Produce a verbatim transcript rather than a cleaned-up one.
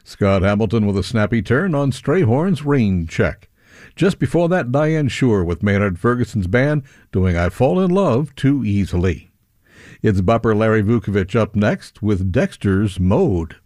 Scott Hamilton with a snappy turn on Strayhorn's Rain Check. Just before that, Diane Shure with Maynard Ferguson's band doing I Fall in Love Too Easily. It's bupper Larry Vukovich up next with Dexter's Mode.